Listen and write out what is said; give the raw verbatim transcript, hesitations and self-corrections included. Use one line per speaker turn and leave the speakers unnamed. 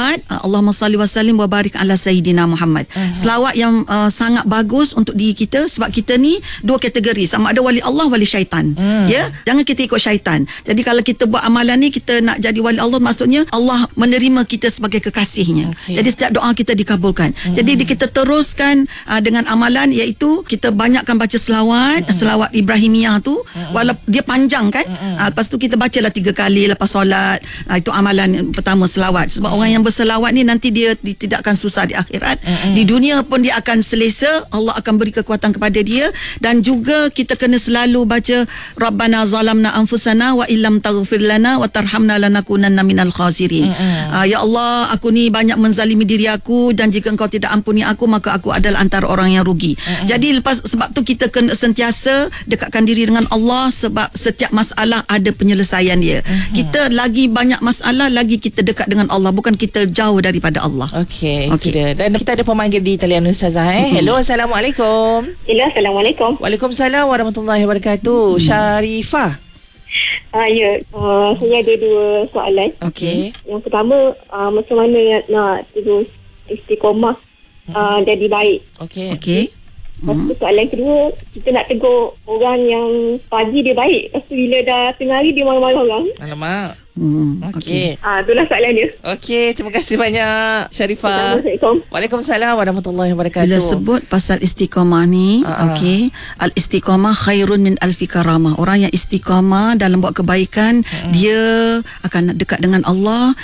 selawat, uh, Allahumma salli wa sallim wa barik ala Sayyidina Muhammad. Uh-huh. Selawat yang uh, sangat bagus untuk diri kita, sebab kita ni dua kategori, sama ada wali Allah, wali syaitan. Uh. Ya, jangan kita ikut syaitan. Jadi kalau kita buat amalan ni, kita nak jadi wali Allah, maksudnya Allah menerima kita sebagai kekasihnya. Okay. Jadi setiap doa kita dikabulkan. Uh. Jadi kita teruskan uh, dengan amalan, iaitu kita banyakkan baca selawat, uh. selawat Ibrahimiyah tu, uh. walaupun dia panjang kan. Uh. Uh, lepas tu kita bacalah tiga kali lepas solat. Uh, itu amalan pertama, selawat. Sebab uh. orang yang berselawat ni nanti dia, dia tidak akan susah di akhirat. Uh. Di dunia pun dia akan selesa, Allah akan beri kekuatan kepada dia. Dan juga kita kena selalu baca Rabbana zalamna anfusana wa illam taghfir lana wa tarhamna lanakunanna minal khasirin. Uh, ya Allah, aku ni banyak menzalimi diri aku, dan jika Engkau tidak ampuni aku, maka aku adalah antara orang yang rugi. Uh-uh. Jadi lepas, sebab tu kita kena sentiasa dekatkan diri dengan Allah, sebab setiap masalah ada penyelesaian dia. Uh-huh. Kita lagi banyak masalah, lagi kita dekat dengan Allah, bukan kita jauh daripada Allah.
Okey, okay. Dan kita ada pemanggil di talian Ustazah. Eh? Uh-huh. Hello, Assalamualaikum.
Hello, Assalamualaikum.
Waalaikumsalam warahmatullahi wabarakatuh. Uh-huh. Syarifah.
Ah, ya, uh, saya ada dua soalan.
Okey.
Yang pertama, uh, macam mana nak terus istiqomah uh, jadi baik.
Okey.
Okey.
Lepas tu soalan kedua, kita nak tegur orang yang pagi dia baik, lepas tu bila dah tengah hari dia marah-marah orang.
Alamak.
Hmm,
Okey.
Ah, itulah soalan dia.
Okey, terima kasih banyak Syarifah.
Assalamualaikum.
Waalaikumsalam warahmatullahi wabarakatuh.
Bila sebut pasal istiqamah ni,
uh-uh.
okey, al-istiqamah khairun min alfi karamah. Orang yang istiqamah dalam buat kebaikan, uh-uh. dia akan dekat dengan Allah,